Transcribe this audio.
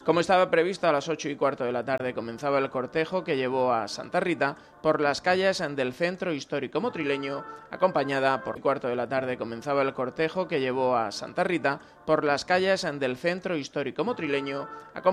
Como estaba previsto, a las 8:15 de la tarde comenzaba el cortejo que llevó a Santa Rita por las calles del centro histórico motrileño, acompañada por 8:15 de la tarde comenzaba el cortejo que llevó a Santa Rita por las calles del centro histórico motrileño,